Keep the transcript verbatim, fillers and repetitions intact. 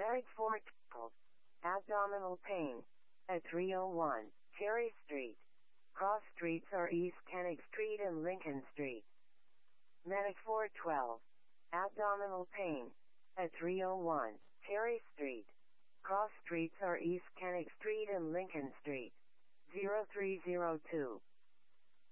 Medic for tickle, abdominal pain, at three oh one Cherry Street. Cross streets are East Kennick Street and Lincoln Street. Medic four twelve, abdominal pain, at three oh one Cherry Street. Cross streets are East Kennick Street and Lincoln Street. zero three zero two